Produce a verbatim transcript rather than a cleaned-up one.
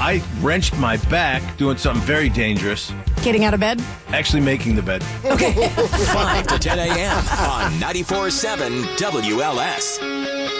I wrenched my back doing something very dangerous. Getting out of bed? Actually making the bed. Okay. five to ten a.m. on ninety-four point seven W L S.